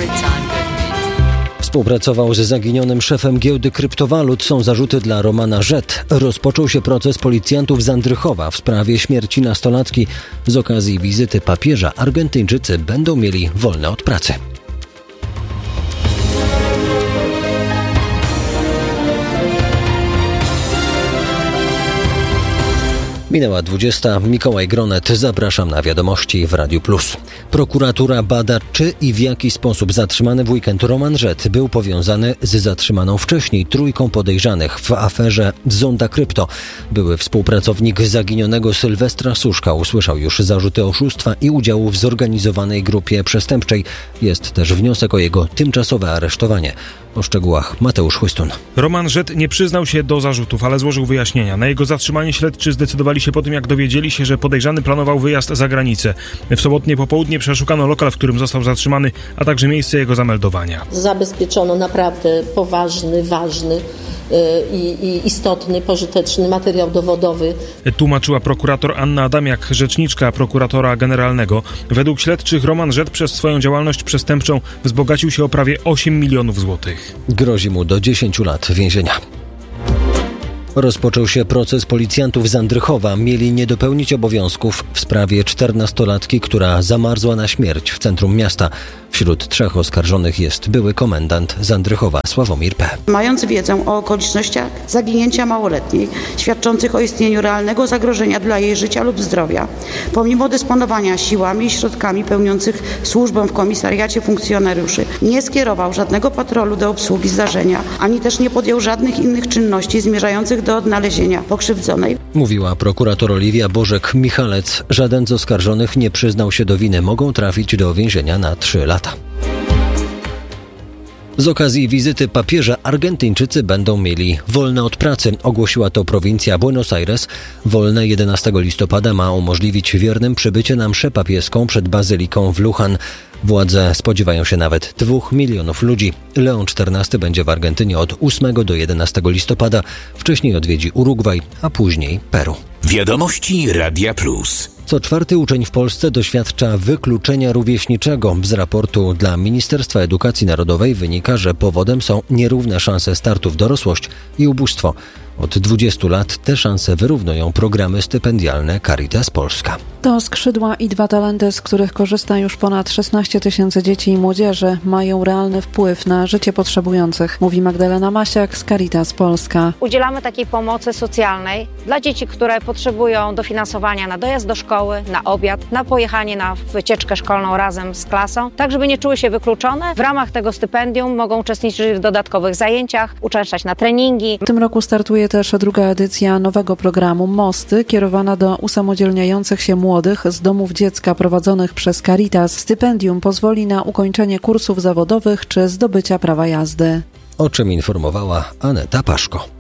Współpracował z zaginionym szefem giełdy kryptowalut. Są zarzuty dla Romana Rzet. Rozpoczął się proces policjantów z Andrychowa w sprawie śmierci nastolatki. Z okazji wizyty papieża Argentyńczycy będą mieli wolne od pracy. Minęła 20. Mikołaj Gronet. Zapraszam na wiadomości w Radiu Plus. Prokuratura bada, czy i w jaki sposób zatrzymany w weekend Roman Rzet był powiązany z zatrzymaną wcześniej trójką podejrzanych w aferze Zonda Krypto. Były współpracownik zaginionego Sylwestra Suszka usłyszał już zarzuty oszustwa i udziału w zorganizowanej grupie przestępczej. Jest też wniosek o jego tymczasowe aresztowanie. O szczegółach Mateusz Chłystun. Roman Rzet nie przyznał się do zarzutów, ale złożył wyjaśnienia. Na jego zatrzymanie śledczy zdecydowali się po tym, jak dowiedzieli się, że podejrzany planował wyjazd za granicę. W sobotnie popołudnie przeszukano lokal, w którym został zatrzymany, a także miejsce jego zameldowania. Zabezpieczono naprawdę poważny, ważny i istotny, pożyteczny materiał dowodowy. Tłumaczyła prokurator Anna Adamiak, rzeczniczka prokuratora generalnego. Według śledczych Roman Rzet przez swoją działalność przestępczą wzbogacił się o prawie 8 milionów złotych. Grozi mu do 10 lat więzienia. Rozpoczął się proces policjantów z Andrychowa. Mieli nie dopełnić obowiązków w sprawie 14-latki, która zamarzła na śmierć w centrum miasta. Wśród 3 oskarżonych jest były komendant z Andrychowa Sławomir P. Mając wiedzę o okolicznościach zaginięcia małoletniej, świadczących o istnieniu realnego zagrożenia dla jej życia lub zdrowia, pomimo dysponowania siłami i środkami pełniących służbę w komisariacie funkcjonariuszy, nie skierował żadnego patrolu do obsługi zdarzenia, ani też nie podjął żadnych innych czynności zmierzających do odnalezienia pokrzywdzonej. Mówiła prokurator Oliwia Bożek-Michalec. Żaden z oskarżonych nie przyznał się do winy. Mogą trafić do więzienia na 3 lata. Z okazji wizyty papieża Argentyńczycy będą mieli wolne od pracy. Ogłosiła to prowincja Buenos Aires. Wolne 11 listopada ma umożliwić wiernym przybycie na mszę papieską przed bazyliką w Luján. Władze spodziewają się nawet 2 milionów ludzi. Leon XIV będzie w Argentynie od 8 do 11 listopada. Wcześniej odwiedzi Urugwaj, a później Peru. Wiadomości Radia Plus. Co 4. uczeń w Polsce doświadcza wykluczenia rówieśniczego. Z raportu dla Ministerstwa Edukacji Narodowej wynika, że powodem są nierówne szanse startu w dorosłość i ubóstwo. Od 20 lat te szanse wyrównują programy stypendialne Caritas Polska. To skrzydła i 2 talenty, z których korzysta już ponad 16 000 dzieci i młodzieży, mają realny wpływ na życie potrzebujących, mówi Magdalena Masiak z Caritas Polska. Udzielamy takiej pomocy socjalnej dla dzieci, które potrzebują dofinansowania na dojazd do szkoły, na obiad, na pojechanie na wycieczkę szkolną razem z klasą, tak żeby nie czuły się wykluczone. W ramach tego stypendium mogą uczestniczyć w dodatkowych zajęciach, uczęszczać na treningi. W tym roku startuje też 2. edycja nowego programu Mosty, kierowana do usamodzielniających się młodych z domów dziecka prowadzonych przez Caritas. Stypendium pozwoli na ukończenie kursów zawodowych czy zdobycia prawa jazdy. O czym informowała Aneta Paszko.